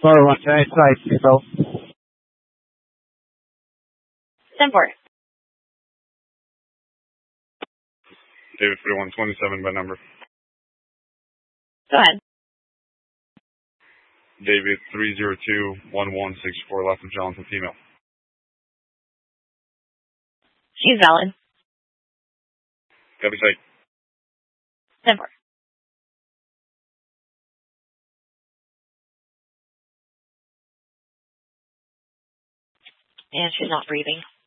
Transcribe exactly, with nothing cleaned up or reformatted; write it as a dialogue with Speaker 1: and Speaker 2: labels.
Speaker 1: Sorry, one ten eight site, so.
Speaker 2: ten four.
Speaker 3: David forty-one twenty-seven by number.
Speaker 2: Go ahead.
Speaker 3: David three zero two one one six four, last of Johnson, female.
Speaker 2: She's valid.
Speaker 3: Copy site.
Speaker 2: ten four. And she's not breathing.